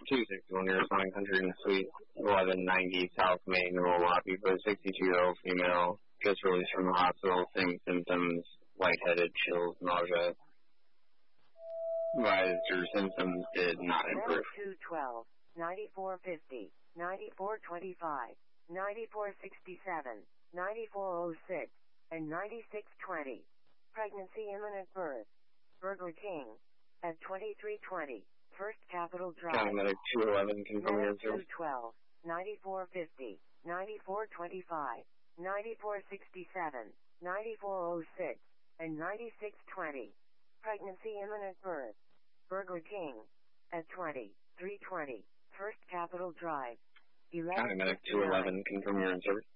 261, you're responding Country in Suite 1190 South Main, Milwaukee, for a 62-year-old female just released from the hospital, same symptoms, lightheaded, chills, nausea. Advised your symptoms did not improve. 212, 9450, 9425, 9467, 9406, and 9620. Pregnancy imminent birth. Burger King. At 2320. First Capital Drive. County Medic 211, confirm your answer. 212, 9450, 9425, 9467, 9406, and 9620. Pregnancy imminent birth. Burger King. At 2320. First Capital Drive. County Medic 211, confirm your answer.